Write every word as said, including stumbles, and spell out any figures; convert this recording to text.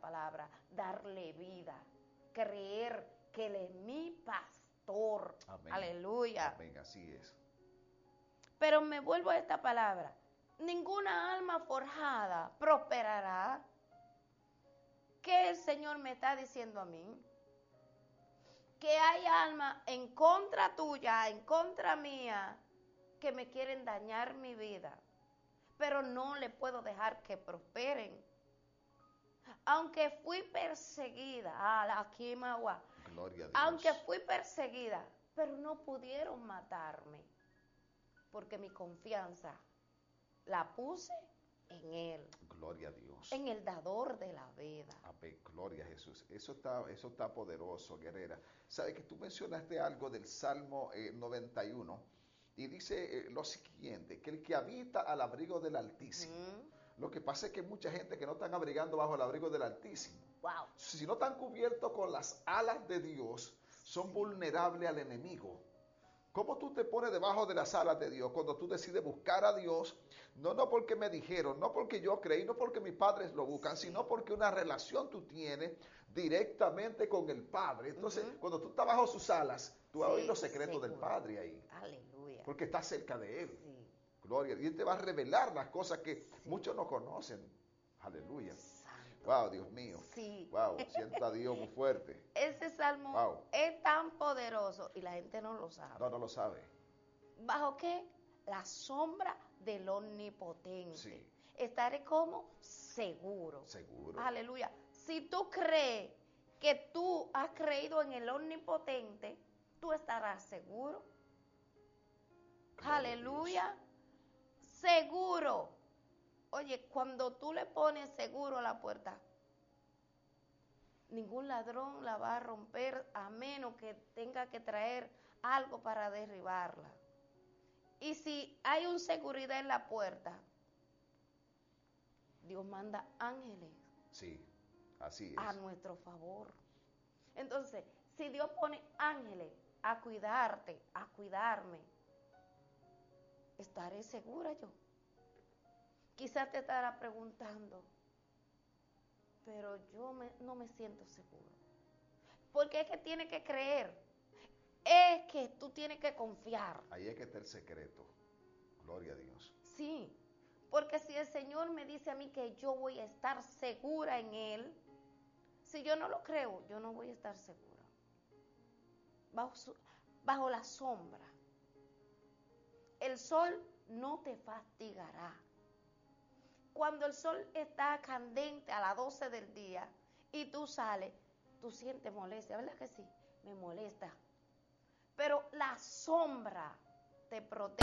palabra, darle vida, creer que Él es mi pastor. Amén. Aleluya. Amén, así es. Pero me vuelvo a esta palabra. Ninguna alma forjada prosperará. ¿Qué el Señor me está diciendo a mí? Que hay almas en contra tuya, en contra mía, que me quieren dañar mi vida. Pero no le puedo dejar que prosperen. Aunque fui perseguida, ah, la Quimagua, Gloria a Dios. aunque fui perseguida, pero no pudieron matarme, porque mi confianza la puse en Él. Gloria a Dios. En el dador de la vida. Amén. Gloria a Jesús. Eso está, eso está poderoso, guerrera. Sabe que tú mencionaste algo del Salmo eh, noventa y uno y dice eh, lo siguiente, que el que habita al abrigo del Altísimo. Uh-huh. Lo que pasa es que mucha gente que no están abrigando bajo el abrigo del Altísimo. Wow. Si no están cubiertos con las alas de Dios, son vulnerables al enemigo. ¿Cómo tú te pones debajo de las alas de Dios cuando tú decides buscar a Dios? No, no porque me dijeron, no porque yo creí, no porque mis padres lo buscan, sí. Sino porque una relación tú tienes directamente con el Padre. Entonces, uh-huh. cuando tú estás bajo sus alas, tú vas sí, a oír los secretos seguro. Del Padre ahí. Aleluya. Porque estás cerca de Él. Sí. Gloria. Y Él te va a revelar las cosas que sí. muchos no conocen. Aleluya. Santo. Wow, Dios mío. Sí. Wow, siento a Dios muy fuerte. Ese salmo wow. es tan poderoso y la gente no lo sabe. No, no lo sabe. ¿Bajo qué? La sombra del Omnipotente. Sí. Estaré como seguro. Seguro. Aleluya. Si tú crees que tú has creído en el Omnipotente, tú estarás seguro. Gloria Aleluya. Seguro. Oye, cuando tú le pones seguro a la puerta, ningún ladrón la va a romper a menos que tenga que traer algo para derribarla. Y si hay una seguridad en la puerta, Dios manda ángeles. Sí, así es. A nuestro favor. Entonces, si Dios pone ángeles a cuidarte, a cuidarme, ¿estaré segura yo? Quizás te estará preguntando, pero yo me, no me siento seguro. Porque es que tiene que creer. Es que tú tienes que confiar. Ahí es que está el secreto. Gloria a Dios. Sí, porque si el Señor me dice a mí que yo voy a estar segura en Él, si yo no lo creo, yo no voy a estar segura. Bajo, su, bajo la sombra. El sol no te fatigará. Cuando el sol está candente a las doce del día y tú sales, tú sientes molestia, ¿verdad que sí? Me molesta. Pero la sombra te protege.